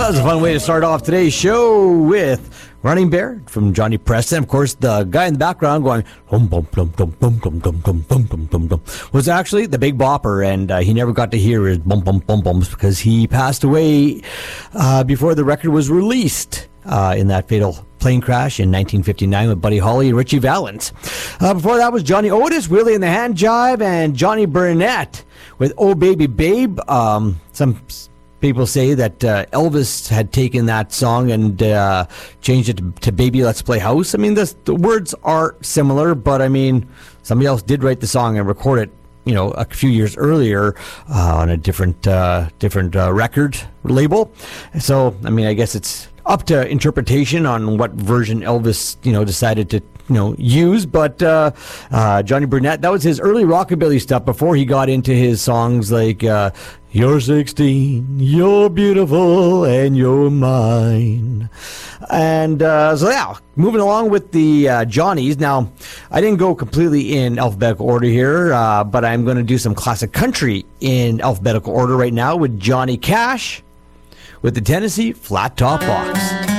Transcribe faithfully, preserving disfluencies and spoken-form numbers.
Well, that's a fun way to start off today's show with Running Bear from Johnny Preston. Of course, the guy in the background going hum bum bum bum bum bum bum bum bum bum bum bum was actually the Big Bopper, and uh, he never got to hear his bum bum bum bums because he passed away uh, before the record was released uh, in that fatal plane crash in nineteen fifty-nine with Buddy Holly and Richie Valens. Uh, before that was Johnny Otis, Willie and the Hand Jive, and Johnny Burnett with Oh Baby Babe. Um, some people say that uh, Elvis had taken that song and uh, changed it to, to Baby Let's Play House. I mean, this, the words are similar, but I mean, somebody else did write the song and record it, you know, a few years earlier uh, on a different uh, different uh, record label. So, I mean, I guess it's up to interpretation on what version Elvis, you know, decided to, you know, use. But uh, uh, Johnny Burnett, that was his early rockabilly stuff before he got into his songs like uh, You're sixteen, you're beautiful, and you're mine. And uh, so, yeah, moving along with the uh, Johnnies. Now, I didn't go completely in alphabetical order here, uh, but I'm going to do some classic country in alphabetical order right now with Johnny Cash with the Tennessee Flat Top Box.